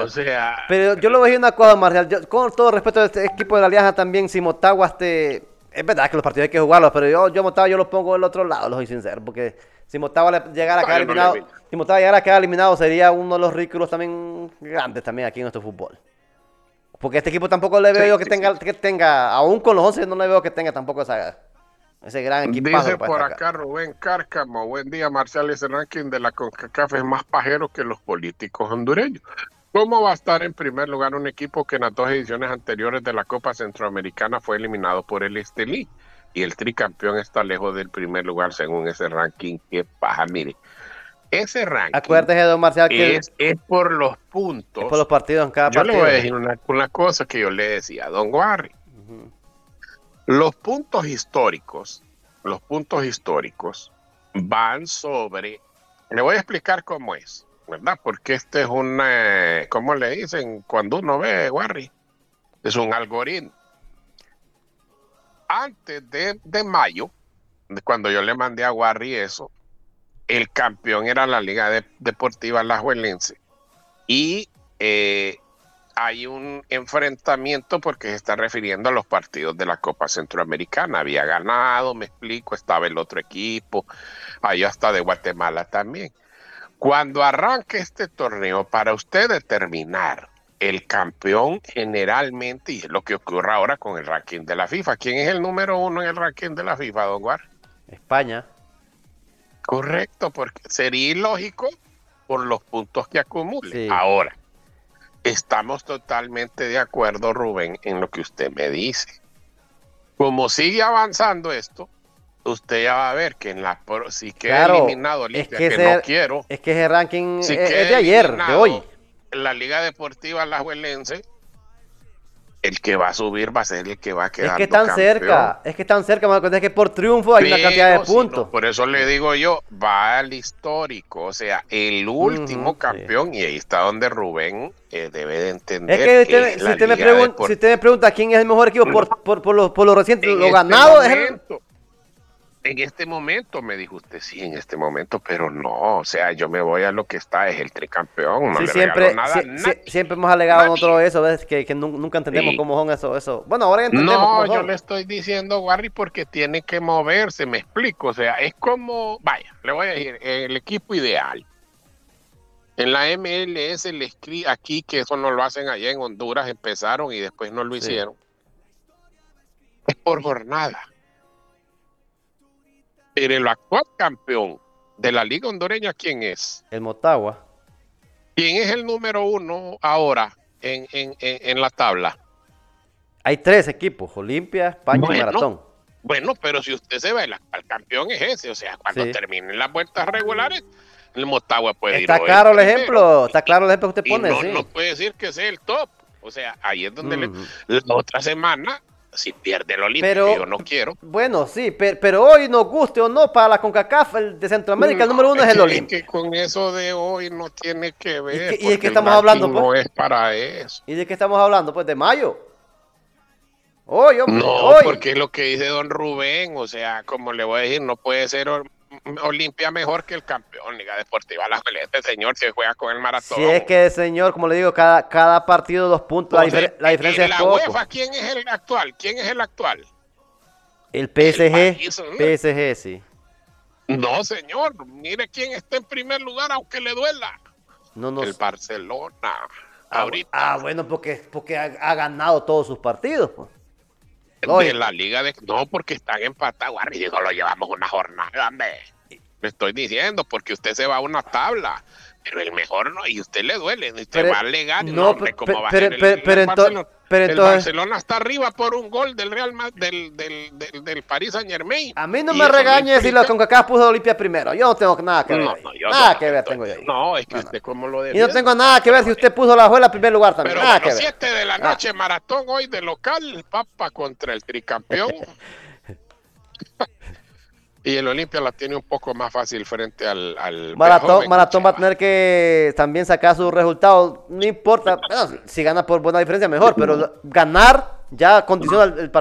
O sea, Pero yo le voy a decir una cosa, Marcial. Con todo respeto a este equipo de la Alianza también, si Motagua es verdad que los partidos hay que jugarlos, pero yo Motagua yo lo pongo del otro lado, lo soy sincero, porque si Motagua llegara a no, quedar yo no le eliminado, vi. si Motagua llegara a quedar eliminado sería uno de los ridículos también grandes también aquí en nuestro fútbol. Porque este equipo tampoco le veo Sí, yo sí, sí. que tenga, aún con los 11 no le veo que tenga tampoco ese gran equipazo que Dice puede por destacar. acá Rubén Cárcamo, buen día Marcial, ese ranking de la CONCACAF es más pajero que los políticos hondureños. ¿Cómo va a estar en primer lugar un equipo que en las dos ediciones anteriores de la Copa Centroamericana fue eliminado por el Estelí? Y el tricampeón está lejos del primer lugar según ese ranking. Qué paja, mire. Ese ranking Acuérdese, don Marcial, que es por los es por los puntos. partidos en cada Yo le voy a partido. decir una cosa que yo le decía a Don Guarri. Los puntos históricos van sobre, le voy a explicar cómo es, ¿verdad? Porque este es ¿cómo le dicen? Cuando uno ve, Warry, es un algoritmo. Antes de mayo, cuando yo le mandé a Warry eso, el campeón era la Liga Deportiva Alajuelense. Y hay un enfrentamiento porque se está refiriendo a los partidos de la Copa Centroamericana. Había ganado, me explico, estaba el otro equipo, hay hasta de Guatemala también. Cuando arranque este torneo, para usted determinar el campeón generalmente, y es lo que ocurre ahora con el ranking de la FIFA. ¿Quién es el número uno en el ranking de la FIFA, don Guar? España. Correcto, porque sería ilógico por los puntos que acumule. Sí. Ahora, estamos totalmente de acuerdo, Rubén, en lo que usted me dice. Como sigue avanzando esto, usted ya va a ver que si queda Claro, eliminado Olimpia, que no quiero, es que ese ranking si es de queda ayer, de hoy. eliminado la Liga Deportiva Alajuelense, el que va a subir va a ser el que va Es que quedando campeón. es que están cerca, me acuerdo que por triunfo hay una cantidad de Pero si no, puntos. por eso le digo yo, va al histórico, o sea, el último Sí. campeón, y ahí está donde Rubén debe de Es entender que que es si la usted me Liga si Deportiva. usted me pregunta quién es el mejor equipo No, por lo reciente, en lo este ganado es el... momento, en este momento, me dijo usted, sí, en este momento, pero no, o sea, yo me voy a lo que está, es el tricampeón, no Sí, le regalo nada a nadie, siempre hemos alegado nosotros nadie. eso, ¿ves? Que nunca entendemos Sí. cómo son eso. Bueno, ahora ya entendemos No, cómo yo son. le estoy diciendo, Warry, porque tiene que moverse, me explico, o sea, es como, vaya, le voy a decir, el equipo ideal. En la MLS le escribe aquí que eso no lo hacen allá en Honduras, empezaron y después no lo Sí, hicieron. Es por jornada. Pero el actual campeón de la Liga Hondureña, ¿quién es? el Motagua. ¿Quién es el número uno ahora en la tabla? Hay tres equipos, Olimpia, España y Bueno, Maratón. bueno, pero si usted se ve, el actual campeón es ese. O sea, cuando Sí. terminen las vueltas regulares, el Motagua puede ir Está o el claro el primero ejemplo, está claro el ejemplo que usted y pone, no sí. puede decir que sea el top. O sea, ahí es donde Ujú. la otra semana, si pierde el Olimpia, que yo Pero, no quiero. bueno, sí, pero hoy nos guste o no, para la CONCACAF, el de Centroamérica, el No, número uno es el es que Olimpia. con eso de hoy no tiene que ver, Y de qué porque el estamos hablando, ranking pues? no es para eso. ¿Y de qué estamos hablando? Pues de mayo. Hoy, hombre, No, hoy. porque es lo que dice don Rubén, o sea, como le voy a decir, no puede ser Olimpia mejor que el campeón, Liga Deportiva Alajuelense, señor, si juega con el Si es Maratón. que, señor, como le digo, cada partido 2 puntos, O sea, la diferencia en es la poco. UEFA, ¿quién es el actual? ¿Quién es el actual? El El PSG, París, ¿no? PSG, sí. No, señor, mire quién está en primer lugar, aunque le duela. No El nos... Barcelona, ahorita, bueno, porque ha ganado todos sus partidos, pues. de Lógico. la Liga de... No, porque están empatados, y digo, lo llevamos una jornada, hombre. Le estoy diciendo, porque usted se va a una tabla, pero el mejor no, y usted le duele, y usted Pero, va a alegar, no, no, hombre, ¿cómo va a ser el Barcelona? pero El entonces, Barcelona está arriba por un gol del Real del Paris Saint Germain, a mí no y me eso no regañe si la implica... CONCACAF puso a Olimpia primero. Yo no tengo nada que ver No, ahí. no, yo sé Nada lo que que ver estoy tengo yo diciendo. ahí. No, es que No, no. usted como lo Y no defiende, tengo nada que ver si pero, usted puso la juela en primer lugar también. pero Nada bueno, que ver. 7 de la Ah. noche, maratón hoy de local, Papa contra el tricampeón. Y el Olimpia la tiene un poco más fácil frente al joven Maratón va a Cucheva. tener que también sacar sus resultados. No importa, bueno, si gana por buena diferencia, mejor. Pero ganar ya condiciona el partido.